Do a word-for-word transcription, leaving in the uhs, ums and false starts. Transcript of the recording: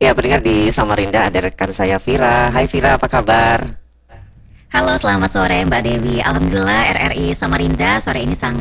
Ya, pendengar di Samarinda ada rekan saya Vira. Hai Vira, apa kabar? Halo, selamat sore Mbak Dewi. Alhamdulillah R R I Samarinda sore ini sangat